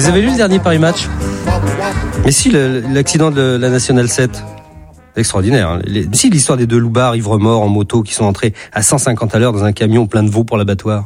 Vous avez lu le dernier Paris Match ? Mais si, l'accident de la Nationale 7. Extraordinaire. Hein. Si, l'histoire des deux loupards ivres-morts en moto qui sont entrés à 150 à l'heure dans un camion plein de veaux pour l'abattoir.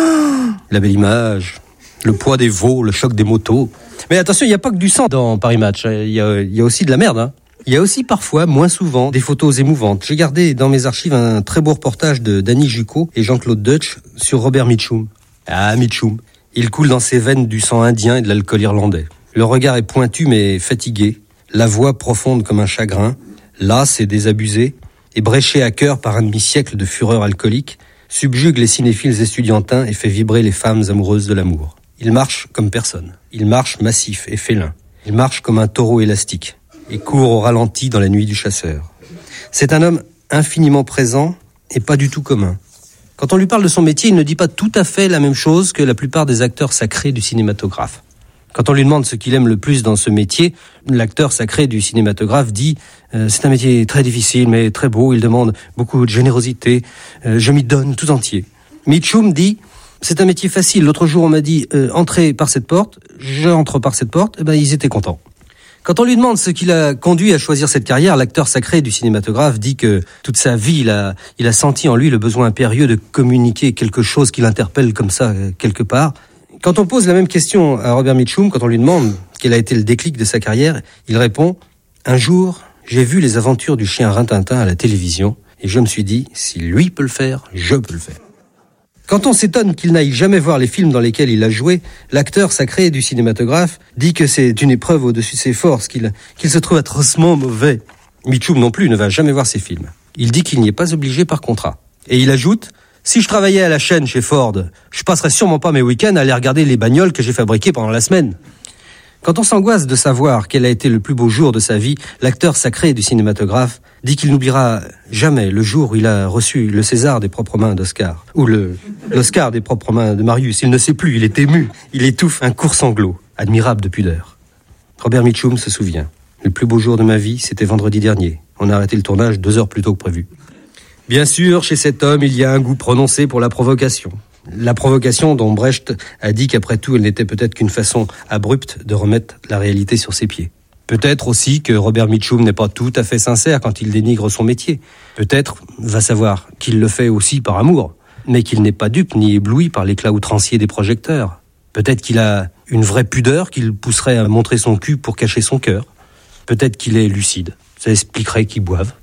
La belle image, le poids des veaux, le choc des motos. Mais attention, il n'y a pas que du sang dans Paris Match. Il y a aussi de la merde. Hein. Il y a aussi parfois, moins souvent, des photos émouvantes. J'ai gardé dans mes archives un très beau reportage de Danny Jucco et Jean-Claude Deutsch sur Robert Mitchum. Ah, Mitchum. Il coule dans ses veines du sang indien et de l'alcool irlandais. Le regard est pointu mais fatigué. La voix profonde comme un chagrin. Las et désabusé, et bréché à cœur par un demi-siècle de fureur alcoolique, subjugue les cinéphiles estudiantins et fait vibrer les femmes amoureuses de l'amour. Il marche comme personne. Il marche massif et félin. Il marche comme un taureau élastique et court au ralenti dans la nuit du chasseur. C'est un homme infiniment présent et pas du tout commun. Quand on lui parle de son métier, il ne dit pas tout à fait la même chose que la plupart des acteurs sacrés du cinématographe. Quand on lui demande ce qu'il aime le plus dans ce métier, l'acteur sacré du cinématographe dit « C'est un métier très difficile mais très beau, il demande beaucoup de générosité, je m'y donne tout entier ». Mitchum dit « C'est un métier facile, l'autre jour on m'a dit « Entrez par cette porte », j'entre par cette porte, et ils étaient contents ». Quand on lui demande ce qui l'a conduit à choisir cette carrière, l'acteur sacré du cinématographe dit que toute sa vie, il a senti en lui le besoin impérieux de communiquer quelque chose qui l'interpelle comme ça, quelque part. Quand on pose la même question à Robert Mitchum, quand on lui demande quel a été le déclic de sa carrière, il répond « Un jour, j'ai vu les aventures du chien Rintintin à la télévision et je me suis dit, si lui peut le faire, je peux le faire. » Quand on s'étonne qu'il n'aille jamais voir les films dans lesquels il a joué, l'acteur sacré du cinématographe dit que c'est une épreuve au-dessus de ses forces, qu'il se trouve atrocement mauvais. Mitchum non plus ne va jamais voir ses films. Il dit qu'il n'y est pas obligé par contrat. Et il ajoute « Si je travaillais à la chaîne chez Ford, je passerais sûrement pas mes week-ends à aller regarder les bagnoles que j'ai fabriquées pendant la semaine. » Quand on s'angoisse de savoir quel a été le plus beau jour de sa vie, l'acteur sacré du cinématographe dit qu'il n'oubliera jamais le jour où il a reçu le César des propres mains d'Oscar, ou l'Oscar des propres mains de Marius. Il ne sait plus, il est ému, il étouffe un court sanglot, admirable de pudeur. Robert Mitchum se souvient. Le plus beau jour de ma vie, c'était vendredi dernier. On a arrêté le tournage 2 heures plus tôt que prévu. Bien sûr, chez cet homme, il y a un goût prononcé pour la provocation. La provocation dont Brecht a dit qu'après tout, elle n'était peut-être qu'une façon abrupte de remettre la réalité sur ses pieds. Peut-être aussi que Robert Mitchum n'est pas tout à fait sincère quand il dénigre son métier. Peut-être, va savoir, qu'il le fait aussi par amour, mais qu'il n'est pas dupe ni ébloui par l'éclat outrancier des projecteurs. Peut-être qu'il a une vraie pudeur qui le pousserait à montrer son cul pour cacher son cœur. Peut-être qu'il est lucide. Ça expliquerait qu'il boive.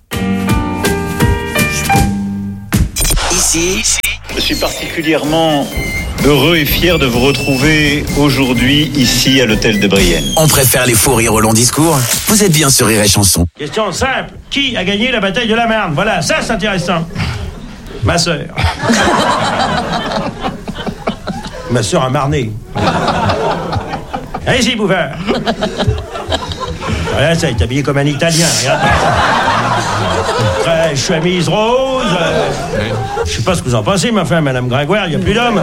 Ici, je suis particulièrement heureux et fier de vous retrouver aujourd'hui ici à l'hôtel de Brienne. On préfère les fous rires au long discours. Vous êtes bien sur Rire et Chanson. Question simple. Qui a gagné la bataille de la Marne? Voilà, ça c'est intéressant. Ma sœur. Ma sœur a marné. Allez-y, Bouvard. Voilà, ça, il est habillé comme un Italien, regarde. Très chemise rose. Je sais pas ce que vous en pensez, mais enfin, Madame Gringoire, il n'y a plus d'hommes.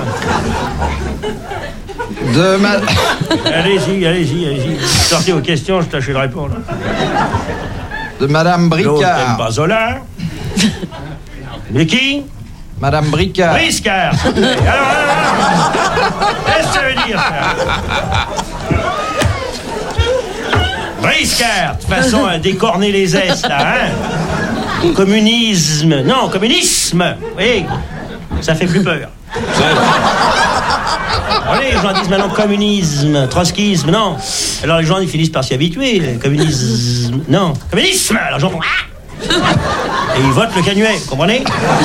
Allez-y. Sortez vos questions, je tâcherai de répondre. De Madame Bricard. L'autre aime pas Zola. De qui? Madame Bricard. Briscard. Alors. Qu'est-ce que ça veut dire, ça? Briscard, de façon à décorner les S, là, hein? Communisme. Oui, ça fait plus peur. Allez, les gens disent maintenant communisme, trotskisme, non. Alors les gens, ils finissent par s'y habituer. Communisme, non. Communisme. Alors les gens font ah! Et ils votent le Canuet, vous comprenez?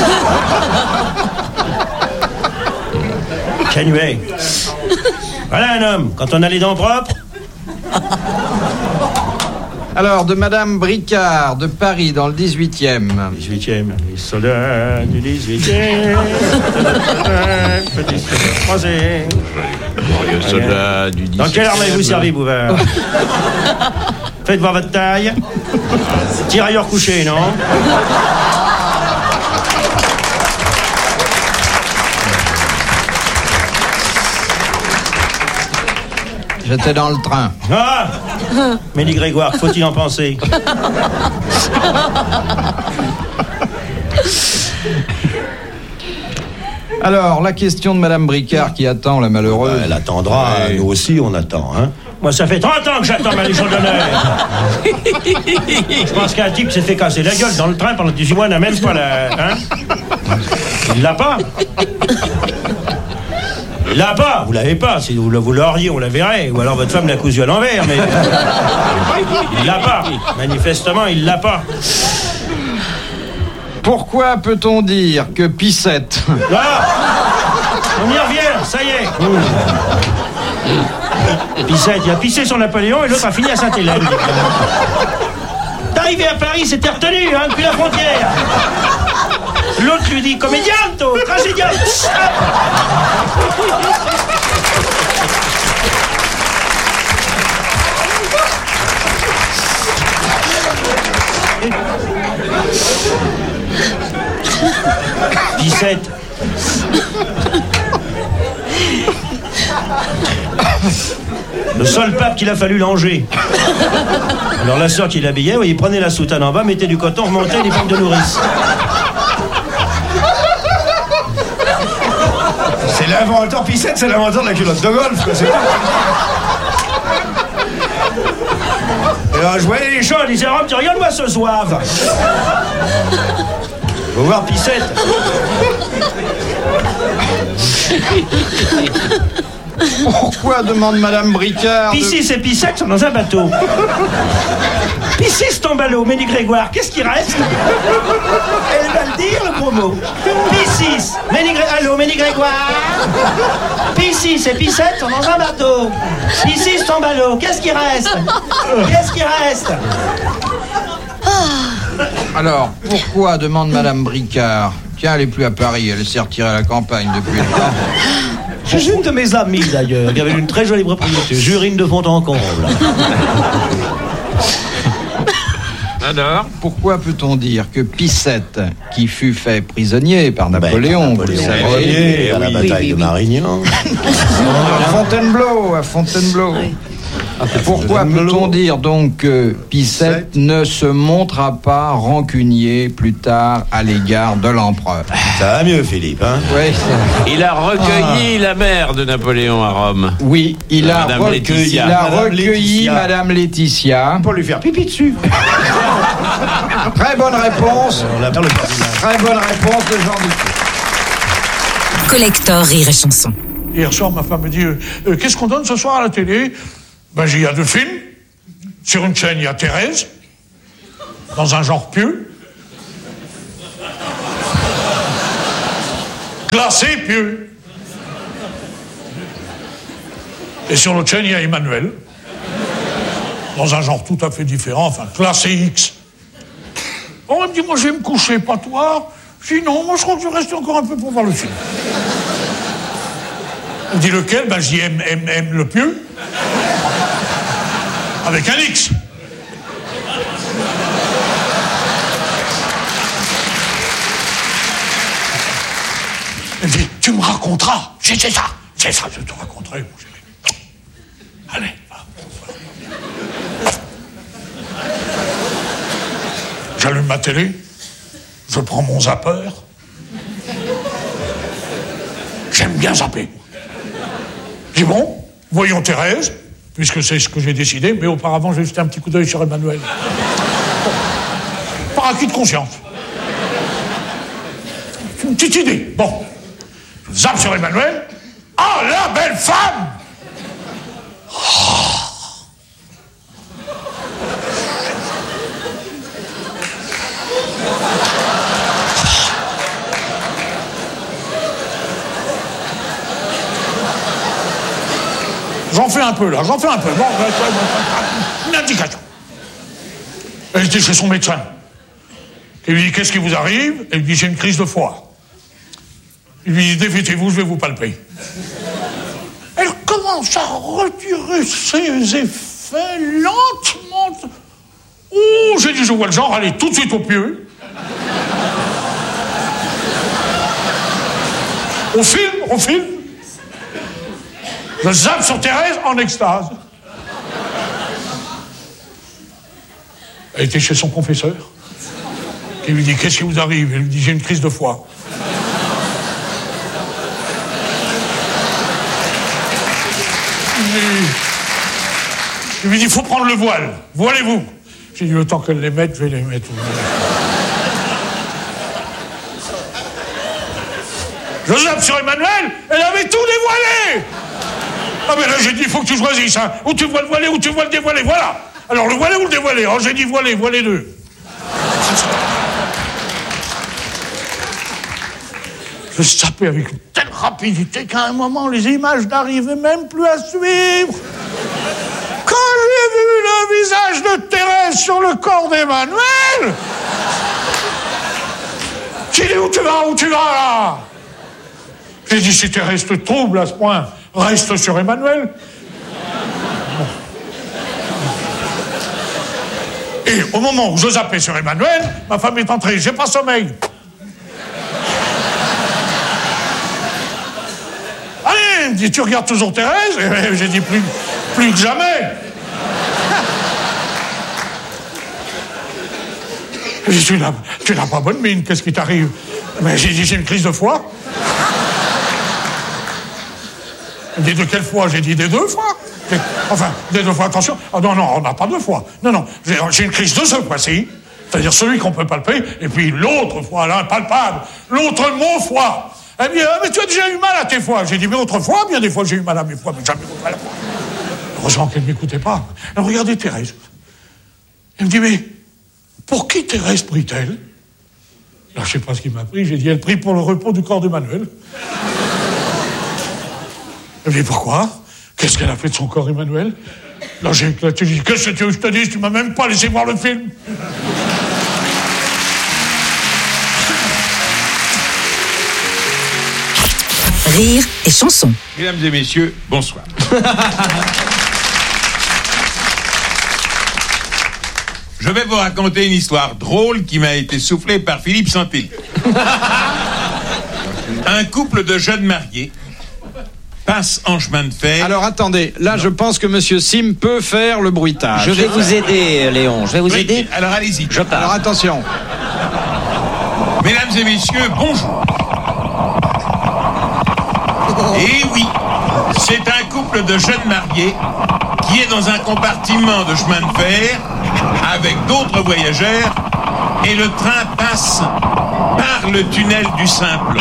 Canuet. Voilà un homme, quand on a les dents propres. Alors, de Madame Bricard, de Paris, dans le 18e. 18e, les soldats du 18e. Petit soldat français. Les soldats du 18e. Dans quelle armée vous servez, Bouvard? Faites voir votre taille. Tirailleur couché, non? J'étais dans le train. Ah! Mélie Grégoire, faut-il en penser? Alors, la question de Madame Bricard qui attend la malheureuse. Elle attendra, nous aussi on attend, hein. Moi, ça fait 30 ans que j'attends ma Légion d'honneur. Je pense qu'un type s'est fait casser la gueule dans le train pendant 18 mois, n'a même pas la... Hein? Il l'a pas. Il l'a pas, vous l'avez pas. Si vous l'auriez, on la verrait. Ou alors votre femme l'a cousu à l'envers, mais... Il l'a pas. Manifestement, il l'a pas. Pourquoi peut-on dire que Pissette... Ah, on y revient, ça y est. Pissette, il a pissé sur Napoléon et l'autre a fini à Sainte-Hélène. D'arriver à Paris, c'était retenu, hein, depuis la frontière. L'autre lui dit comédianto, tragédiante. Pissette. Le seul pape qu'il a fallu langer. Alors la sœur qui l'habillait, il prenait la soutane en bas, mettait du coton, remontait les pommes de nourrice. C'est l'inventeur Pissette, c'est l'inventeur de la culotte de golf, quoi, c'est pas... Et alors je voyais les gens, ils disaient, Rome, tu regarde-moi ce zouave. Faut voir Pissette. Pourquoi demande Madame Bricard Piscis et Pissette sont dans un bateau. Piscis tombe à l'eau, Mélie Grégoire, qu'est-ce qui reste? Elle va le dire, le promo. Piscis, Mélie Grégoire. Piscis et Pissette sont dans un bateau. Piscis tombe à l'eau, qu'est-ce qui reste? Qu'est-ce qui reste? Alors, pourquoi demande Madame Bricard? Tiens, elle est plus à Paris, elle s'est retirée à la campagne depuis le temps. J'ai une de mes amies, d'ailleurs, qui avait une très jolie propriété, Jurine de Font-en-Comble. Alors, pourquoi peut-on dire que Pissette, qui fut fait prisonnier par Napoléon, vous le savez, à la bataille de Marignan, à Fontainebleau. Oui. Pourquoi peut-on dire donc que Pissette ne se montra pas rancunier plus tard à l'égard de l'empereur? Ça va mieux, Philippe, hein? Oui. Il a recueilli la mère de Napoléon à Rome. Oui, il a recueilli Madame Laetitia. Pour lui faire pipi dessus. Très bonne réponse. Très bonne réponse de Jean Dupuis. Collector Rire et Chanson. Hier soir, ma femme me dit qu'est-ce qu'on donne ce soir à la télé? Ben, il y a 2 films. Sur une chaîne, il y a Thérèse, dans un genre pieux. Classé pieux. Et sur l'autre chaîne, il y a Emmanuel, dans un genre tout à fait différent, enfin, classé X. Oh, elle me dit, moi, je vais me coucher, pas toi. Je dis, non, moi, je crois que je vais rester encore un peu pour voir le film. Elle me dit, lequel? Ben, je dis, M, le pieux. Avec un X. Elle dit, tu me raconteras. C'est ça, je te raconterai, mon chéri. Allez, va. J'allume ma télé, je prends mon zapper. J'aime bien zapper. Je dis, bon, voyons Thérèse. Puisque c'est ce que j'ai décidé, mais auparavant, j'ai jeté un petit coup d'œil sur Emmanuel. Par acquis de conscience. Une petite idée. Bon. Je zappe sur Emmanuel. Ah, la belle femme! J'en fais un peu, là, Bon, une indication. Elle était chez son médecin. Il lui dit, qu'est-ce qui vous arrive? Elle lui dit, j'ai une crise de foie. Il lui dit, dévêtez-vous, je vais vous palper. Elle commence à retirer ses effets lentement. Oh, j'ai dit, je vois le genre, allez tout de suite au pieu. On filme. Je zappe sur Thérèse en extase. Elle était chez son confesseur, qui lui dit, qu'est-ce qui vous arrive? Elle lui dit, j'ai une crise de foie. Il me dit, il faut prendre le voile. Voilez-vous. J'ai dit, le temps qu'elle les mette, je vais les mettre. Je zappe sur Emmanuel, elle avait tout dévoilé. Ah ben là, j'ai dit, il faut que tu choisisses, hein. Ou tu vois le voilé, ou tu vois le dévoilé, voilà. Alors, le voilé ou le dévoilé? Alors, j'ai dit voilé, voilé deux. Je sapais avec une telle rapidité qu'à un moment, les images n'arrivaient même plus à suivre. Quand j'ai vu le visage de Thérèse sur le corps d'Emmanuel, j'ai dit, où tu vas là? J'ai dit, si Thérèse te trouble à ce point, reste sur Emmanuel. Bon. Et au moment où je zappais sur Emmanuel, ma femme est entrée, j'ai pas sommeil. Allez, elle me dit, tu regardes toujours Thérèse? Et j'ai dit, plus que jamais. J'ai dit, tu n'as pas bonne mine, qu'est-ce qui t'arrive? Mais j'ai dit, j'ai une crise de foie. Elle me dit, de quelle fois? J'ai dit, des deux fois. Enfin, des deux fois, attention. Ah non, on n'a pas deux fois. Non, j'ai une crise de ce fois-ci, c'est-à-dire celui qu'on peut palper, et puis l'autre fois, l'impalpable, l'autre mon foie. Elle me dit, mais tu as déjà eu mal à tes foies. J'ai dit, mais autrefois, bien des fois, j'ai eu mal à mes foies, mais jamais mal à moi. Heureusement qu'elle ne m'écoutait pas. Elle regardait Thérèse. Elle me dit, mais pour qui Thérèse prie-t-elle? Là, je sais pas ce qu'il m'a pris. J'ai dit, elle prie pour le repos du corps d'Emmanuel. Elle me dit, pourquoi? Qu'est-ce qu'elle a fait de son corps, Emmanuel? Là, j'ai éclaté. J'ai dit, qu'est-ce que tu veux que je te dise? Tu m'as même pas laissé voir le film. Rire et chanson. Mesdames et messieurs, bonsoir. Je vais vous raconter une histoire drôle qui m'a été soufflée par Philippe Santelli. Un couple de jeunes mariés passe en chemin de fer. Alors attendez, là je pense que Monsieur Sim peut faire le bruitage. Je vais vous aider, Léon, je vais vous aider. Alors allez-y. Je pars. Alors attention. Mesdames et messieurs, bonjour. Et oui, c'est un couple de jeunes mariés qui est dans un compartiment de chemin de fer avec d'autres voyageurs et le train passe par le tunnel du Simplon.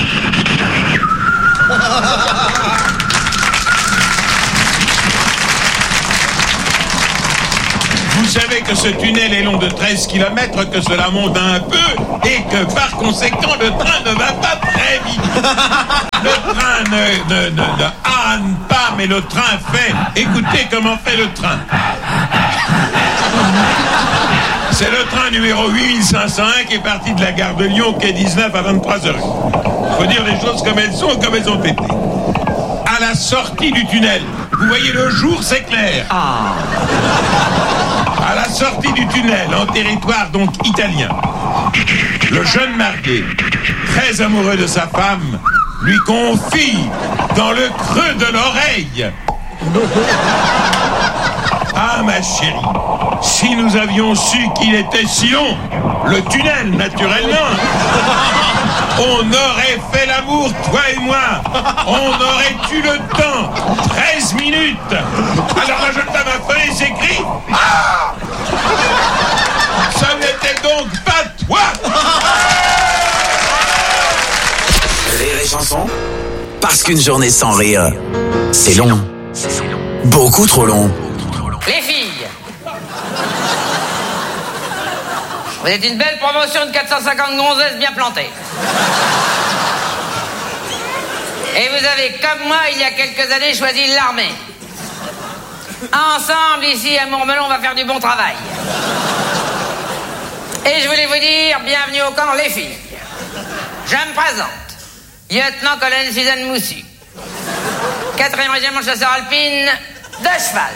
Vous savez que ce tunnel est long de 13 km, que cela monte un peu et que par conséquent le train ne va pas très vite. Le train ne hâne pas, mais le train fait. Écoutez comment fait le train. C'est le train numéro 8501 qui est parti de la gare de Lyon, quai 19 à 23h. Faut dire les choses comme elles sont, comme elles ont été. À la sortie du tunnel, vous voyez le jour, c'est clair. À la sortie du tunnel, en territoire donc italien, le jeune marié, très amoureux de sa femme, lui confie dans le creux de l'oreille: ah ma chérie, si nous avions su qu'il était si long, le tunnel naturellement, on aurait fait l'amour, toi et moi, on aurait eu le temps, 13 minutes. Alors la jeune femme a fait et s'écrie: ah, ça n'était donc pas toi. Rire et chanson, parce qu'une journée sans rire, c'est long. Beaucoup trop long. Les filles, vous êtes une belle promotion de 450 gonzesses bien plantées. Et vous avez, comme moi, il y a quelques années, choisi l'armée. Ensemble, ici, à Mourmelon, on va faire du bon travail. Et je voulais vous dire, bienvenue au camp, les filles. Je me présente. Lieutenant-colonel Suzanne Moussu. 4e régiment de chasseurs alpines de cheval.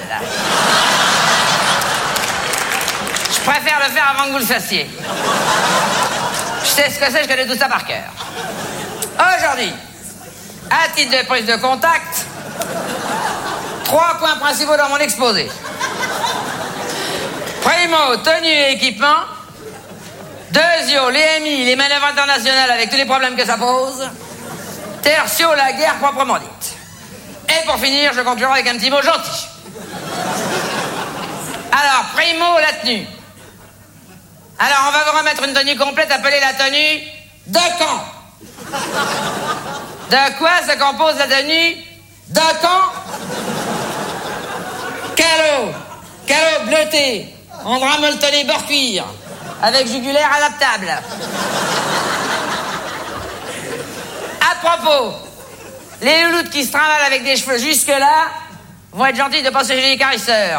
Je préfère le faire avant que vous le fassiez. Je sais ce que c'est, je connais tout ça par cœur. Aujourd'hui, à titre de prise de contact, 3 points principaux dans mon exposé. Primo, tenue et équipement. Deuxio, les MI, les manœuvres internationales avec tous les problèmes que ça pose. Tertio, la guerre proprement dite. Et Et pour finir, je conclurai avec un petit mot gentil. Alors, primo, la tenue. Alors, on va vous remettre une tenue complète appelée la tenue de camp. De quoi se compose la tenue de camp? Calot bleuté, en drap molletonné bord cuir, avec jugulaire adaptable. À propos, les louloutes qui se trimballent avec des cheveux jusque-là vont être gentils de passer chez les carisseurs.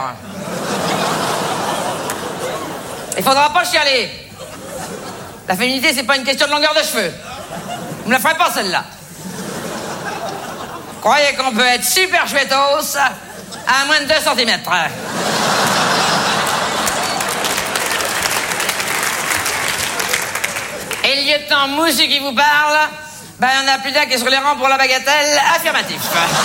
Il faudra pas chialer. La féminité, c'est pas une question de longueur de cheveux. Vous me la ferez pas, celle-là. Croyez qu'on peut être super chouettos à moins de 2 cm. Et le lieutenant Moussu qui vous parle, ben il y en a plus d'un qui est sur les rangs pour la bagatelle. Affirmatif.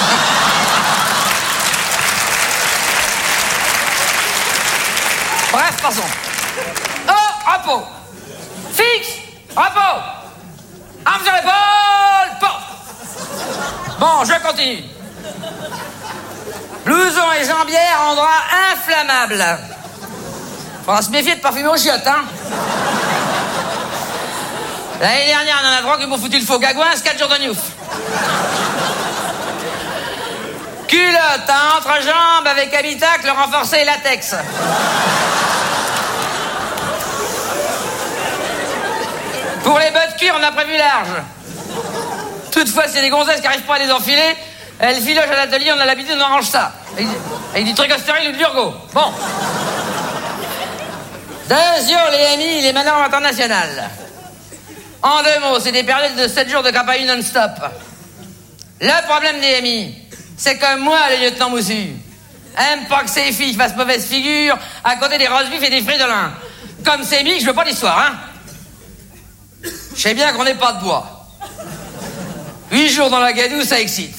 Bref, passons. Oh, repos. Fixe, repos. Arme sur l'épaule, porte. Bon, je continue. Blouson et jambière en drap inflammable. Faudra se méfier de parfumer aux chiottes, hein. L'année dernière, on en a 3 qui m'ont foutu le faux gagouin, 4 jours de newf. Culotte à entrejambe avec habitacle renforcé latex. Pour les bottes cuir, on a prévu large. Toutefois, si les gonzesses qui n'arrivent pas à les enfiler, elles filochent à l'atelier, on a l'habitude, on arrange ça. Avec du tricostérile ou de l'urgo. Bon. Deuxièmement, les MI, les manœuvres internationales. En 2 mots, c'est des périodes de 7 jours de campagne non-stop. Le problème des MI, c'est que moi, le lieutenant Moussu, aime pas que ces filles fassent mauvaise figure à côté des roast-beef et des fridolins. Comme c'est mis, je veux pas d'histoire, hein. Je sais bien qu'on n'est pas de bois. 8 jours dans la gadoue, ça excite.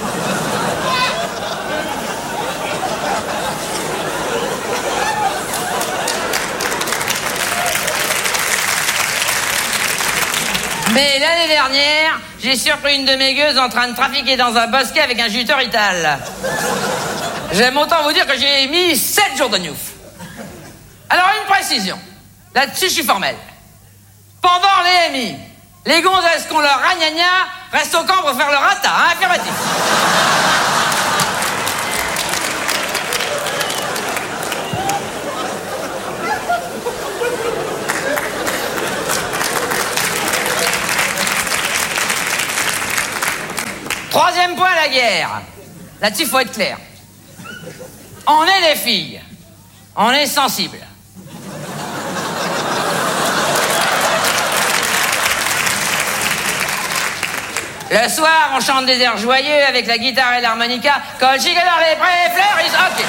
Mais l'année dernière, j'ai surpris une de mes gueuses en train de trafiquer dans un bosquet avec un juteur Ital. J'aime autant vous dire que j'ai mis 7 jours de newf. Alors, une précision. Là-dessus, je suis formel. Pendant les MI, les gonzesses qu'on leur ragnagna restent au camp pour faire leur rata, hein, affirmatif. Troisième point, la guerre. Là-dessus, il faut être clair. On est des filles. On est sensibles. Le soir, on chante des airs joyeux avec la guitare et l'harmonica. Colchique dans les prés, fleuris, ok.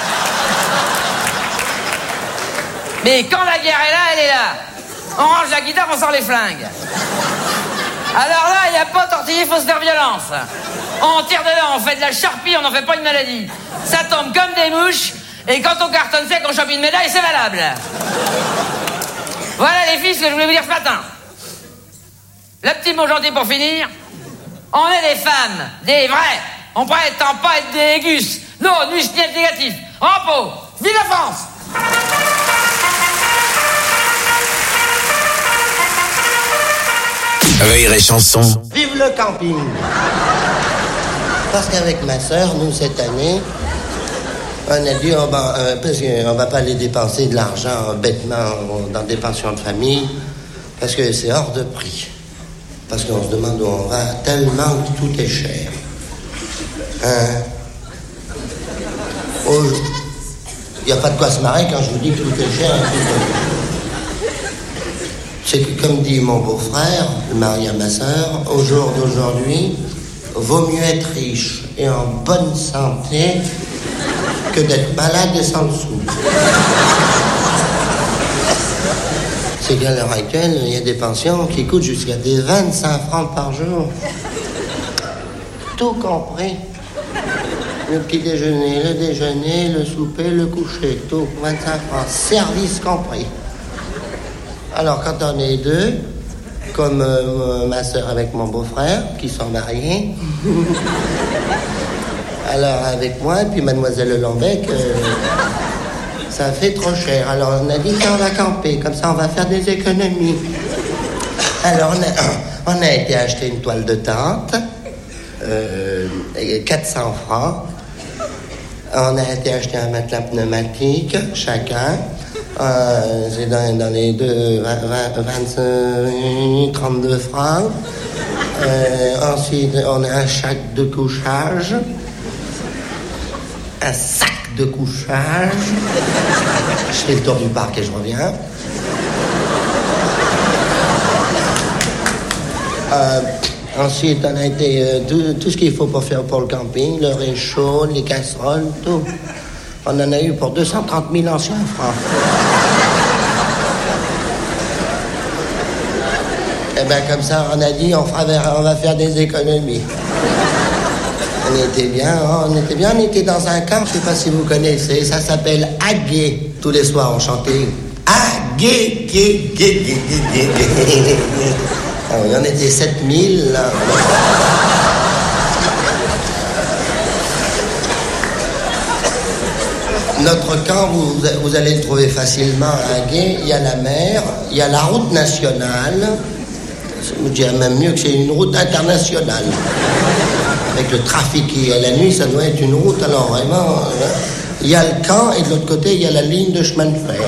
Mais quand la guerre est là, elle est là. On range la guitare, on sort les flingues. Alors là, il n'y a pas tortillé, il faut se faire violence. On tire dedans, on fait de la charpie, on n'en fait pas une maladie. Ça tombe comme des mouches, et quand on cartonne sec, on chope une médaille, c'est valable. Voilà les filles, ce que je voulais vous dire ce matin. Le petit mot gentil pour finir. On est des femmes, des vraies. On prétend pas être des gus. Non, nus, niet négatif. Repos. Vive la France! Rire et chanson. Vive le camping! Parce qu'avec ma sœur, nous, cette année, on a dit, parce qu'on va pas aller dépenser de l'argent bêtement dans des pensions de famille, parce que c'est hors de prix. Parce qu'on se demande où on va, tellement que tout est cher. Il n'y a pas de quoi se marrer quand je vous dis que tout est cher. C'est que, comme dit mon beau-frère, le mari à ma sœur, au jour d'aujourd'hui, vaut mieux être riche et en bonne santé que d'être malade et sans le sou. C'est qu'à l'heure actuelle, il y a des pensions qui coûtent jusqu'à des 25 francs par jour. Tout compris. Le petit déjeuner, le souper, le coucher, tout, 25 francs, service compris. Alors quand on est deux, comme ma sœur avec mon beau-frère, qui sont mariés, Alors avec moi et puis Mademoiselle Lambec, ça fait trop cher. Alors on a dit qu'on va camper, comme ça on va faire des économies. Alors on a été acheter une toile de tente, 400 francs. On a été acheter un matelas pneumatique, chacun. C'est dans les 32 francs. Ensuite, on a un sac de couchage. Un sac de couchage. Je fais le tour du parc et je reviens. Ensuite, on a été tout ce qu'il faut pour faire pour le camping, le réchaud, les casseroles, tout. On en a eu pour 230 000 anciens francs. Et bien comme ça, on a dit, on va faire des économies. On était bien, on était dans un camp, je ne sais pas si vous connaissez, ça s'appelle Aguet. Tous les soirs, on chantait Aguet, Guet, Guet, Guet, Guet, Guet. Il y en était 7000, là. Notre camp, vous allez le trouver facilement à Aguet. Il y a la mer, il y a la route nationale. Je dirais même mieux que c'est une route internationale. Avec le trafic qui est la nuit, ça doit être une route, alors vraiment... Il y a le camp et de l'autre côté, il y a la ligne de chemin de fer.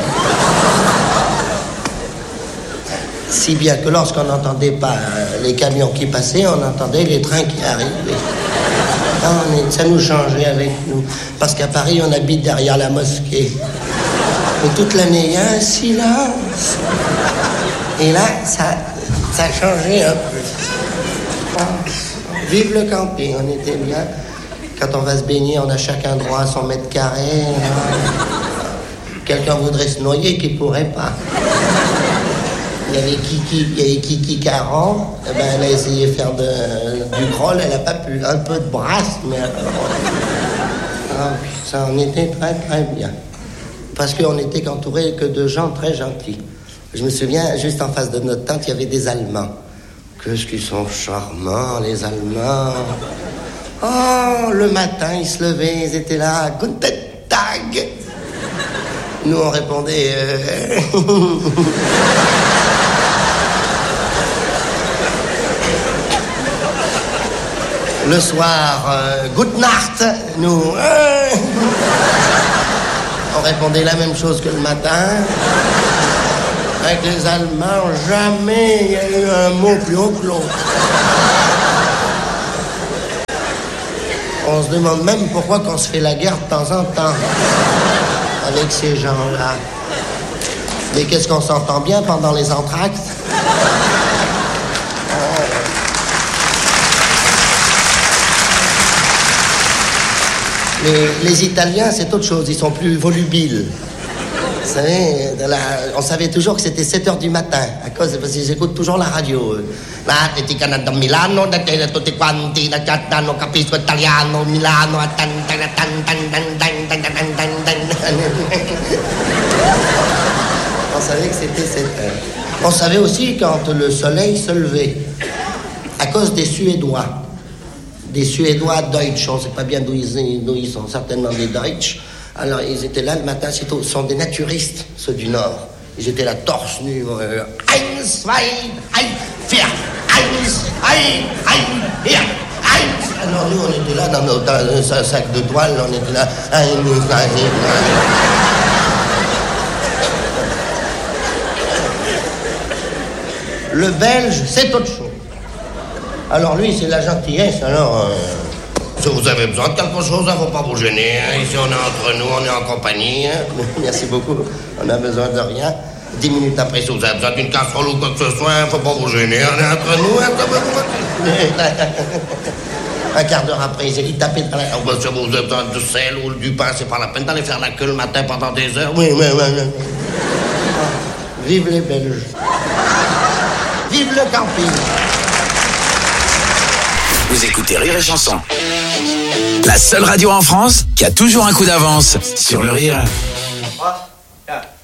Si bien que lorsqu'on n'entendait pas les camions qui passaient, on entendait les trains qui arrivaient. Ça nous changeait avec nous. Parce qu'à Paris, on habite derrière la mosquée. Et toute l'année, il y a un silence. Et là, ça a changé un peu. Vive le camping, on était bien. Quand on va se baigner, on a chacun droit à 100 mètres carrés. Quelqu'un voudrait se noyer, qui pourrait pas. Il y avait Kiki 40, eh ben, elle a essayé de faire du crawl, elle n'a pas pu. Un peu de brasse, mais... ça en était très très bien. Parce qu'on n'était qu'entouré que de gens très gentils. Je me souviens, juste en face de notre tente, il y avait des Allemands. Qu'est-ce qu'ils sont charmants, les Allemands. Oh, le matin, ils se levaient, ils étaient là, Guten Tag. Nous, on répondait... Le soir, Gute Nacht, nous... On répondait la même chose que le matin. Avec les Allemands, jamais il y a eu un mot plus haut que l'autre. On se demande même pourquoi qu'on se fait la guerre de temps en temps avec ces gens-là. Mais qu'est-ce qu'on s'entend bien pendant les entr'actes? Les Italiens, c'est autre chose, ils sont plus volubiles. Vous savez, on savait toujours que c'était 7h du matin, parce qu'ils écoutent toujours la radio. Milano, tutti quanti, non capisco italiano, Milano. On savait que c'était 7h. On savait aussi quand le soleil se levait, à cause des Suédois. Des Suédois Deutsch, on ne sait pas bien d'où ils sont, certainement des Deutsch. Alors ils étaient là le matin, ce sont des naturistes, ceux du Nord. Ils étaient là torse nu, 1, 2, 3, 4, 1, 2, 1, 1, 1. Alors nous on était là dans un sac de toile, on était là, 1, 2, 3, 4. Le Belge, c'est autre chose. Alors lui, c'est la gentillesse, alors... Si vous avez besoin de quelque chose, il ne faut pas vous gêner. Ici, on est entre nous, on est en compagnie. Merci beaucoup. On n'a besoin de rien. 10 minutes après, si vous avez besoin d'une casserole ou quoi que ce soit, il ne faut pas vous gêner. On est entre nous. Un quart d'heure après, il tapait dans la... Si vous avez besoin de sel ou du pain, c'est pas la peine d'aller faire la queue le matin pendant des heures. Oui. Vive les Belges. Vive le camping. Vous écoutez Rire et Chanson. La seule radio en France qui a toujours un coup d'avance sur le rire.